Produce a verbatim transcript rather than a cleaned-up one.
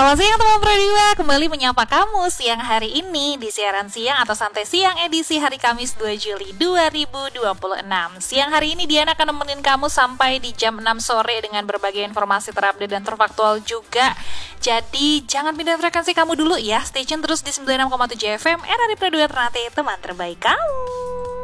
Selamat siang teman Produa, kembali menyapa kamu siang hari ini di siaran siang atau santai siang edisi hari Kamis dua Juli dua ribu dua puluh enam. Siang hari ini Diana akan nemenin kamu sampai di jam enam sore dengan berbagai informasi terupdate dan terfaktual juga. Jadi jangan pindah frekuensi kamu dulu ya, stay tune terus di sembilan puluh enam koma tujuh F M R R I Produa Ternate, teman terbaik kamu.